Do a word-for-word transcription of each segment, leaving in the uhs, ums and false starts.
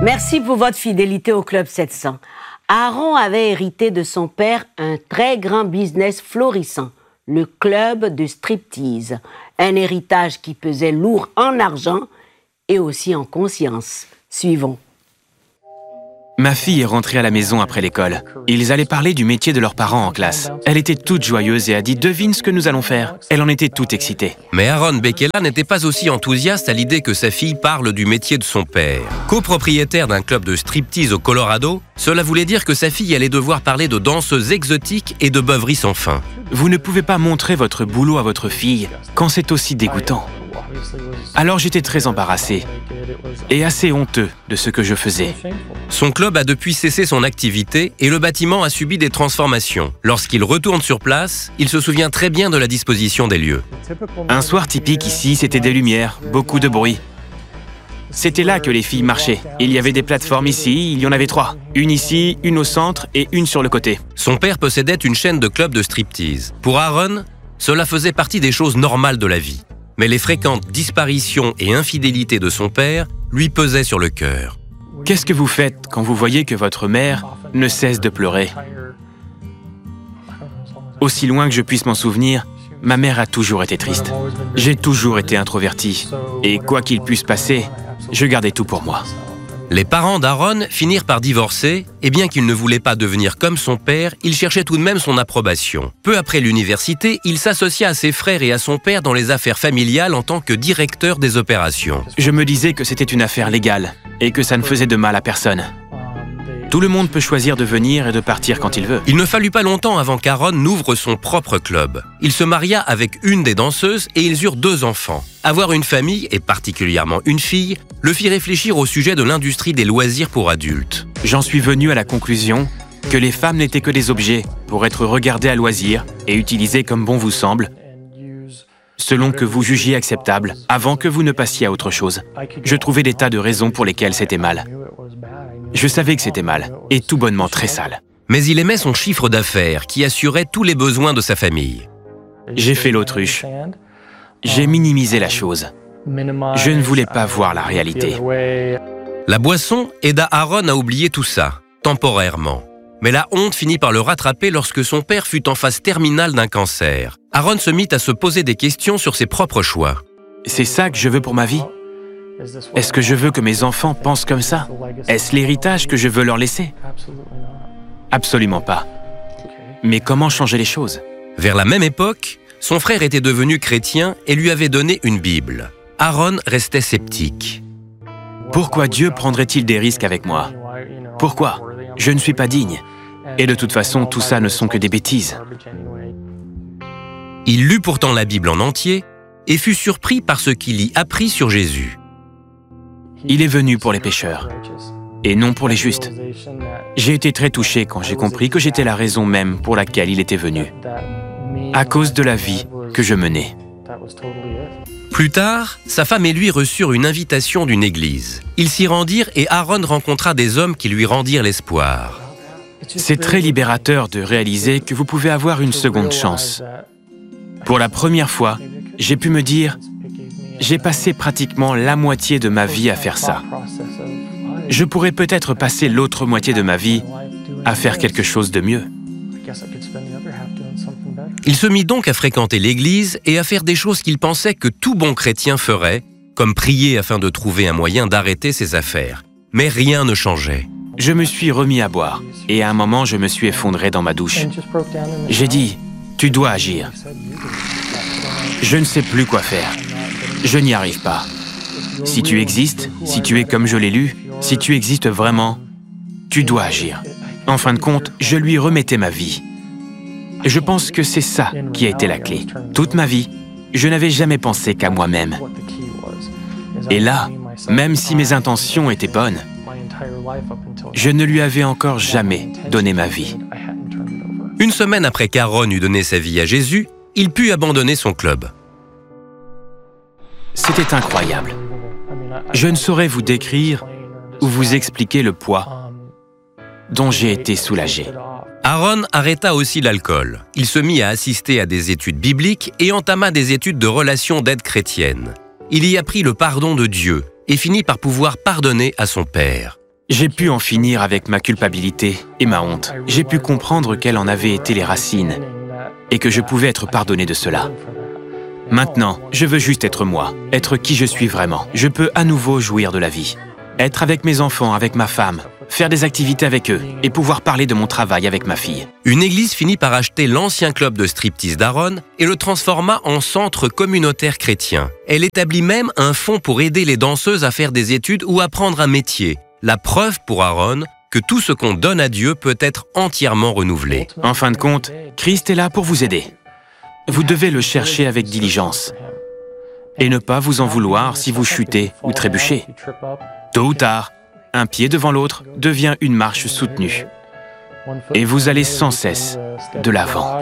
Merci pour votre fidélité au Club sept cents. Aaron avait hérité de son père un très grand business florissant, le club de striptease. Un héritage qui pesait lourd en argent et aussi en conscience. Suivons. Ma fille est rentrée à la maison après l'école. Ils allaient parler du métier de leurs parents en classe. Elle était toute joyeuse et a dit « Devine ce que nous allons faire ». Elle en était toute excitée. Mais Aaron Bekela n'était pas aussi enthousiaste à l'idée que sa fille parle du métier de son père. Copropriétaire d'un club de striptease au Colorado, cela voulait dire que sa fille allait devoir parler de danseuses exotiques et de beuveries sans fin. Vous ne pouvez pas montrer votre boulot à votre fille quand c'est aussi dégoûtant. Alors j'étais très embarrassé et assez honteux de ce que je faisais. Son club a depuis cessé son activité et le bâtiment a subi des transformations. Lorsqu'il retourne sur place, il se souvient très bien de la disposition des lieux. Un soir typique ici, c'était des lumières, beaucoup de bruit. C'était là que les filles marchaient. Il y avait des plateformes ici, il y en avait trois. Une ici, une au centre et une sur le côté. Son père possédait une chaîne de clubs de striptease. Pour Aaron, cela faisait partie des choses normales de la vie. Mais les fréquentes disparitions et infidélités de son père lui pesaient sur le cœur. Qu'est-ce que vous faites quand vous voyez que votre mère ne cesse de pleurer? Aussi loin que je puisse m'en souvenir, ma mère a toujours été triste. J'ai toujours été introverti. Et quoi qu'il puisse passer, je gardais tout pour moi. Les parents d'Aaron finirent par divorcer, et bien qu'il ne voulait pas devenir comme son père, il cherchait tout de même son approbation. Peu après l'université, il s'associa à ses frères et à son père dans les affaires familiales en tant que directeur des opérations. Je me disais que c'était une affaire légale, et que ça ne faisait de mal à personne. Tout le monde peut choisir de venir et de partir quand il veut. Il ne fallut pas longtemps avant qu'Aaron n'ouvre son propre club. Il se maria avec une des danseuses et ils eurent deux enfants. Avoir une famille, et particulièrement une fille, le fit réfléchir au sujet de l'industrie des loisirs pour adultes. J'en suis venu à la conclusion que les femmes n'étaient que des objets pour être regardées à loisir et utilisées comme bon vous semble, selon que vous jugiez acceptable, avant que vous ne passiez à autre chose. Je trouvais des tas de raisons pour lesquelles c'était mal. Je savais que c'était mal, et tout bonnement très sale. Mais il aimait son chiffre d'affaires, qui assurait tous les besoins de sa famille. J'ai fait l'autruche. J'ai minimisé la chose. Je ne voulais pas voir la réalité. La boisson aida Aaron à oublier tout ça, temporairement. Mais la honte finit par le rattraper lorsque son père fut en phase terminale d'un cancer. Aaron se mit à se poser des questions sur ses propres choix. C'est ça que je veux pour ma vie? Est-ce que je veux que mes enfants pensent comme ça? Est-ce l'héritage que je veux leur laisser? Absolument pas. Mais comment changer les choses? Vers la même époque, son frère était devenu chrétien et lui avait donné une Bible. Aaron restait sceptique. Pourquoi Dieu prendrait-il des risques avec moi? Pourquoi? Je ne suis pas digne. Et de toute façon, tout ça ne sont que des bêtises. Il lut pourtant la Bible en entier et fut surpris par ce qu'il y apprit sur Jésus. Il est venu pour les pécheurs, et non pour les justes. J'ai été très touché quand j'ai compris que j'étais la raison même pour laquelle il était venu, à cause de la vie que je menais. Plus tard, sa femme et lui reçurent une invitation d'une église. Ils s'y rendirent et Aaron rencontra des hommes qui lui rendirent l'espoir. C'est très libérateur de réaliser que vous pouvez avoir une seconde chance. Pour la première fois, j'ai pu me dire « J'ai passé pratiquement la moitié de ma vie à faire ça. Je pourrais peut-être passer l'autre moitié de ma vie à faire quelque chose de mieux. » Il se mit donc à fréquenter l'église et à faire des choses qu'il pensait que tout bon chrétien ferait, comme prier afin de trouver un moyen d'arrêter ses affaires. Mais rien ne changeait. Je me suis remis à boire, et à un moment, je me suis effondré dans ma douche. J'ai dit « Tu dois agir. » Je ne sais plus quoi faire. Je n'y arrive pas. Si tu existes, si tu es comme je l'ai lu, si tu existes vraiment, tu dois agir. En fin de compte, je lui remettais ma vie. Je pense que c'est ça qui a été la clé. Toute ma vie, je n'avais jamais pensé qu'à moi-même. Et là, même si mes intentions étaient bonnes, je ne lui avais encore jamais donné ma vie. Une semaine après qu'Aaron eut donné sa vie à Jésus, il put abandonner son club. C'était incroyable. Je ne saurais vous décrire ou vous expliquer le poids dont j'ai été soulagé. Aaron arrêta aussi l'alcool. Il se mit à assister à des études bibliques et entama des études de relations d'aide chrétienne. Il y apprit le pardon de Dieu et finit par pouvoir pardonner à son père. J'ai pu en finir avec ma culpabilité et ma honte. J'ai pu comprendre quelles en avaient été les racines et que je pouvais être pardonné de cela. Maintenant, je veux juste être moi, être qui je suis vraiment. Je peux à nouveau jouir de la vie, être avec mes enfants, avec ma femme, faire des activités avec eux et pouvoir parler de mon travail avec ma fille. Une église finit par acheter l'ancien club de striptease d'Aaron et le transforma en centre communautaire chrétien. Elle établit même un fonds pour aider les danseuses à faire des études ou apprendre un métier. La preuve pour Aaron que tout ce qu'on donne à Dieu peut être entièrement renouvelé. En fin de compte, Christ est là pour vous aider. Vous devez le chercher avec diligence et ne pas vous en vouloir si vous chutez ou trébuchez. Tôt ou tard, un pied devant l'autre devient une marche soutenue et vous allez sans cesse de l'avant.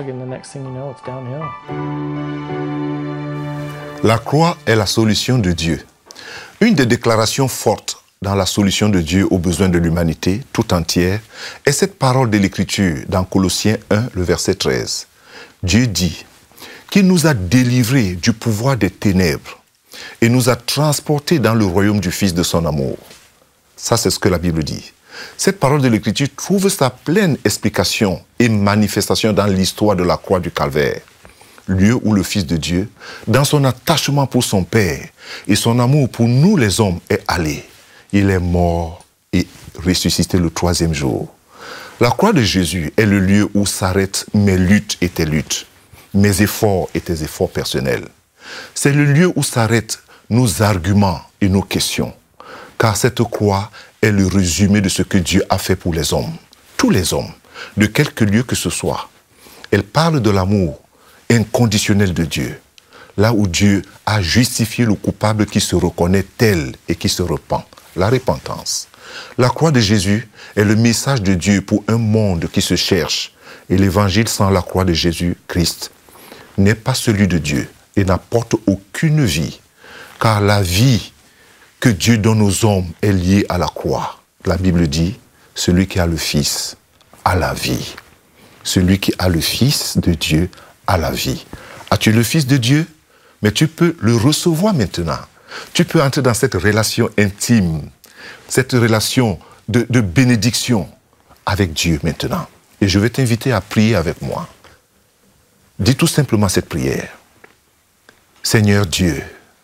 La croix est la solution de Dieu. Une des déclarations fortes dans la solution de Dieu aux besoins de l'humanité tout entière est cette parole de l'Écriture dans Colossiens un, le verset treize. Dieu dit qu'il nous a délivrés du pouvoir des ténèbres et nous a transportés dans le royaume du Fils de son amour. Ça, c'est ce que la Bible dit. Cette parole de l'Écriture trouve sa pleine explication et manifestation dans l'histoire de la croix du Calvaire, lieu où le Fils de Dieu, dans son attachement pour son Père et son amour pour nous les hommes, est allé. Il est mort et ressuscité le troisième jour. La croix de Jésus est le lieu où s'arrêtent mes luttes et tes luttes, mes efforts et tes efforts personnels. C'est le lieu où s'arrêtent nos arguments et nos questions. Car cette croix est le résumé de ce que Dieu a fait pour les hommes, tous les hommes, de quelque lieu que ce soit. Elle parle de l'amour inconditionnel de Dieu, là où Dieu a justifié le coupable qui se reconnaît tel et qui se repent. La repentance. La croix de Jésus est le message de Dieu pour un monde qui se cherche. Et l'évangile sans la croix de Jésus-Christ n'est pas celui de Dieu et n'apporte aucune vie. Car la vie que Dieu donne aux hommes est liée à la croix. La Bible dit, celui qui a le Fils a la vie. Celui qui a le Fils de Dieu a la vie. As-tu le Fils de Dieu? Mais tu peux le recevoir maintenant. Tu peux entrer dans cette relation intime, cette relation de, de bénédiction avec Dieu maintenant. Et je vais t'inviter à prier avec moi. Dis tout simplement cette prière. Seigneur Dieu,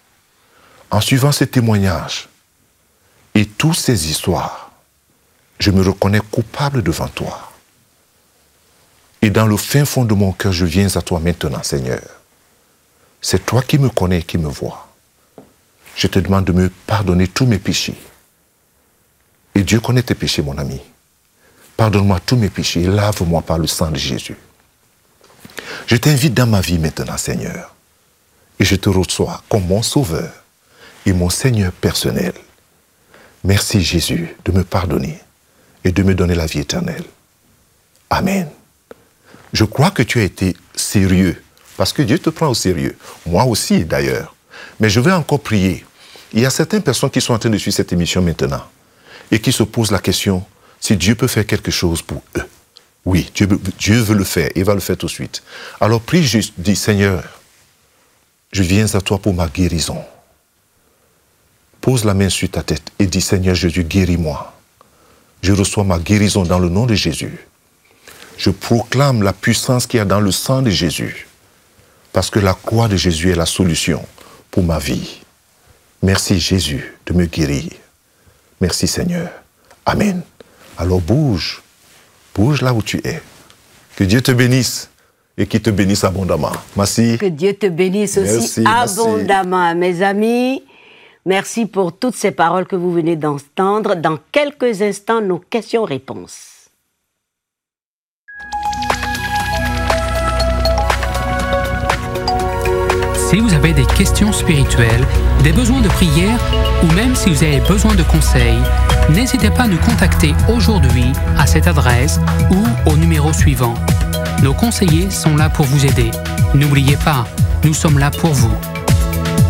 en suivant ces témoignages et toutes ces histoires, je me reconnais coupable devant toi. Et dans le fin fond de mon cœur, je viens à toi maintenant, Seigneur. C'est toi qui me connais et qui me vois. Je te demande de me pardonner tous mes péchés. Et Dieu connaît tes péchés, mon ami. Pardonne-moi tous mes péchés et lave-moi par le sang de Jésus. Je t'invite dans ma vie maintenant, Seigneur. Et je te reçois comme mon Sauveur et mon Seigneur personnel. Merci, Jésus, de me pardonner et de me donner la vie éternelle. Amen. Je crois que tu as été sérieux, parce que Dieu te prend au sérieux. Moi aussi, d'ailleurs. Mais je vais encore prier. Il y a certaines personnes qui sont en train de suivre cette émission maintenant et qui se posent la question si Dieu peut faire quelque chose pour eux. Oui, Dieu, Dieu veut le faire, il va le faire tout de suite. Alors prie juste, dis Seigneur, je viens à toi pour ma guérison. Pose la main sur ta tête et dis Seigneur Jésus, guéris-moi. Je reçois ma guérison dans le nom de Jésus. Je proclame la puissance qu'il y a dans le sang de Jésus parce que la croix de Jésus est la solution pour ma vie. Merci Jésus de me guérir. Merci Seigneur. Amen. Alors bouge. Bouge là où tu es. Que Dieu te bénisse et qu'il te bénisse abondamment. Merci. Que Dieu te bénisse aussi merci, abondamment. Merci. Mes amis, merci pour toutes ces paroles que vous venez d'entendre. Dans quelques instants, nos questions-réponses. Si vous avez des questions spirituelles, des besoins de prière ou même si vous avez besoin de conseils, n'hésitez pas à nous contacter aujourd'hui à cette adresse ou au numéro suivant. Nos conseillers sont là pour vous aider. N'oubliez pas, nous sommes là pour vous.